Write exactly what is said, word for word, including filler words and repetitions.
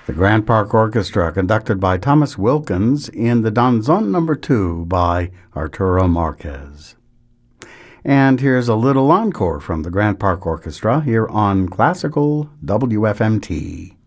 The Grand Park Orchestra, conducted by Thomas Wilkins, in the Danzón number two by Arturo Marquez. And here's a little encore from the Grand Park Orchestra here on Classical W F M T.